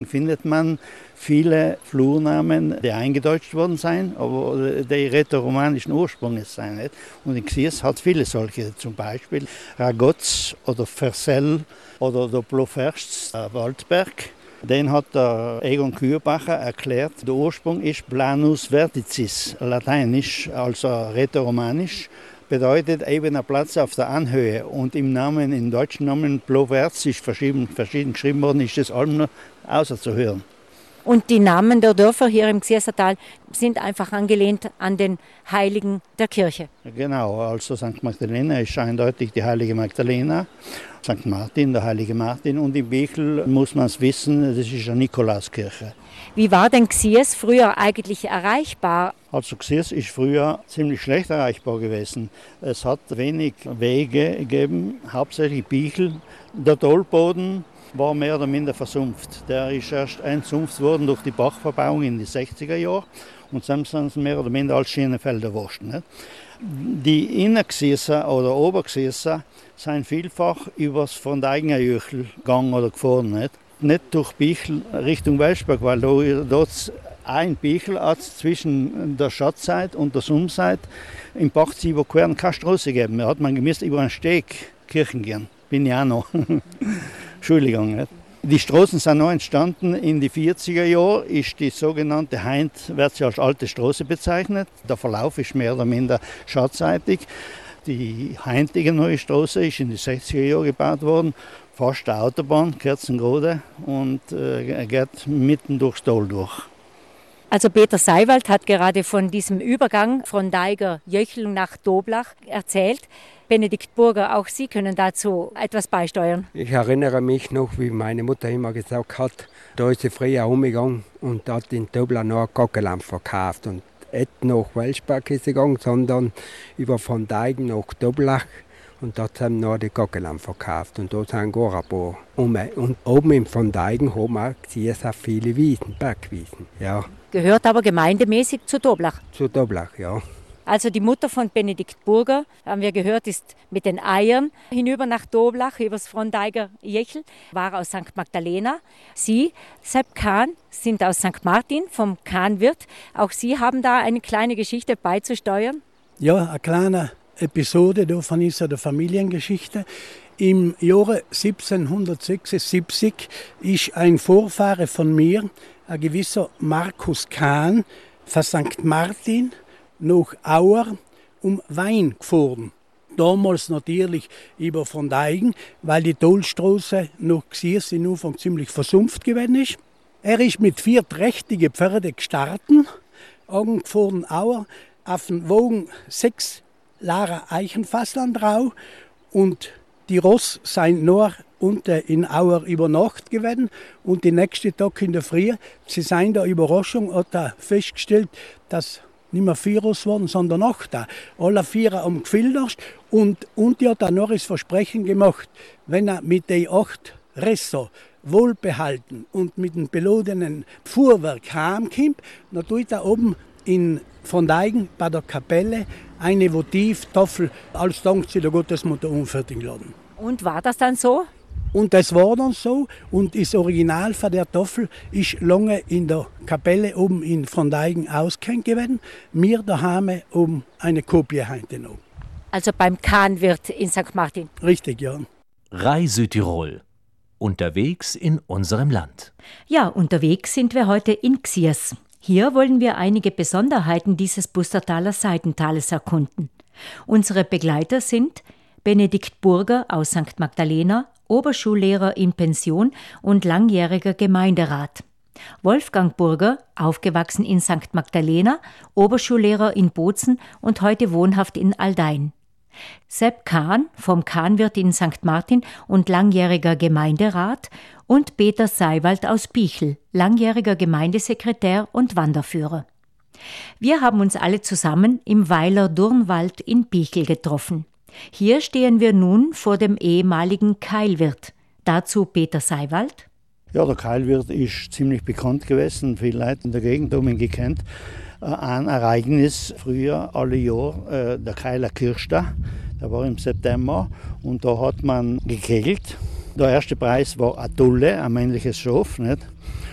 findet man viele Flurnamen, die eingedeutscht worden sind, aber die rätoromanischen Ursprungs sind. Nicht? Und in Xiers hat viele solche, zum Beispiel Ragotz oder Versell oder der Ploferst, Waldberg. Den hat der Egon Kürbacher erklärt. Der Ursprung ist Planus verticis, lateinisch, also rätoromanisch. Bedeutet eben ein Platz auf der Anhöhe. Und im deutschen Namen Ploverz ist verschieden geschrieben worden, ist das allem noch außerzuhören. Und die Namen der Dörfer hier im Xiersertal sind einfach angelehnt an den Heiligen der Kirche. Genau, also St. Magdalena ist eindeutig die Heilige Magdalena, St. Martin, der Heilige Martin, und in Bichl muss man es wissen, das ist eine Nikolauskirche. Wie war denn Xiers früher eigentlich erreichbar? Also Xiers ist früher ziemlich schlecht erreichbar gewesen. Es hat wenig Wege gegeben, hauptsächlich Bichl. Der Tollboden war mehr oder minder versumpft. Der ist erst entsumpft worden durch die Bachverbauung in die 60er Jahre und sonst sind es mehr oder minder als Schienenfelder Wursten. Die Innerxierser oder Oberxierser sind vielfach übers Fronteigener Jöchel gegangen oder gefahren. Nicht durch Bichl Richtung Welschberg, weil dort ein Bichl hat zwischen der Schatzseite und der Summseite im Bachzieber queren keine Straße gegeben. Da hat man gemusst über einen Steg Kirchen gehen. Bin ich auch noch. Schule gegangen. Die Straßen sind noch entstanden in die 40er Jahren, ist die sogenannte Heint, wird sie als alte Straße bezeichnet. Der Verlauf ist mehr oder minder schatzseitig. Die heutige neue Straße ist in die 60er Jahren gebaut worden, fast der Autobahn, Kerzengrode, und geht mitten durchs Tal durch. Also Peter Seiwald hat gerade von diesem Übergang von Deiger-Jöchel nach Doblach erzählt. Benedikt Burger, auch Sie können dazu etwas beisteuern. Ich erinnere mich noch, wie meine Mutter immer gesagt hat, da ist sie früher umgegangen und hat in Doblach noch eine Gockelampe verkauft. Und nicht nach Welschberg ist sie gegangen, sondern über von Deigen nach Doblach. Und dort haben wir noch die Gockelampe verkauft. Und dort sind gar ein paar um. Und oben im von Deigen haben wir sehr viele Wiesen, Bergwiesen. Ja. Gehört aber gemeindemäßig zu Doblach. Zu Doblach, ja. Also die Mutter von Benedikt Burger, haben wir gehört, ist mit den Eiern hinüber nach Doblach, übers Fronteiger-Jechel, war aus St. Magdalena. Sie, Sepp Kahn, sind aus St. Martin, vom Kahnwirt. Auch Sie haben da eine kleine Geschichte beizusteuern? Ja, eine kleine Episode davon ist eine Familiengeschichte. Im Jahre 1776 ist ein Vorfahre von mir, ein gewisser Markus Kahn, von St. Martin nach Auer Wein gefahren. Damals natürlich über von Deigen, weil die Tollstraße nach Xiers in Anfang ziemlich versumpft gewesen ist. Er ist mit 4 trächtigen Pferden gestartet, angefahren Auer, auf den Wogen 6 Lara Eichenfassland drauf und die Ross sind nur unten in Auer über Nacht gewesen und die nächste Tag in der Früh, sie sind da Überraschung, hat er festgestellt, dass nicht mehr 4 Ross waren, sondern 8. Alle 4 am gefiltert und die hat dann noch das Versprechen gemacht, wenn er mit den 8 Rester wohlbehalten und mit dem belodenen Fuhrwerk heimkommt, dann tut er oben in von Deigen bei der Kapelle eine Votivtafel als Dank zu der Gottesmutter umfertigen lassen. Und war das dann so? Und das war dann so. Und das Original von der Tafel ist lange in der Kapelle oben in von Deigen ausgehängt gewesen. Wir daheim um eine Kopie heute noch. Also beim Kahnwirt in St. Martin? Richtig, ja. Rai Südtirol. Unterwegs in unserem Land. Ja, unterwegs sind wir heute in Xiers. Hier wollen wir einige Besonderheiten dieses Pustertaler Seitentales erkunden. Unsere Begleiter sind Benedikt Burger aus St. Magdalena, Oberschullehrer in Pension und langjähriger Gemeinderat. Wolfgang Burger, aufgewachsen in St. Magdalena, Oberschullehrer in Bozen und heute wohnhaft in Aldein. Sepp Kahn vom Kahnwirt in St. Martin und langjähriger Gemeinderat und Peter Seiwald aus Bichl, langjähriger Gemeindesekretär und Wanderführer. Wir haben uns alle zusammen im Weiler Durnwald in Bichl getroffen. Hier stehen wir nun vor dem ehemaligen Keilwirt. Dazu Peter Seiwald. Ja, der Keilwirt ist ziemlich bekannt gewesen, viele Leute in der Gegend haben ihn gekannt. Ein Ereignis früher, alle Jahre, der Keiler Kirchtag, der war im September und da hat man gekegelt. Der erste Preis war eine Tulle, ein männliches Schaf, nicht?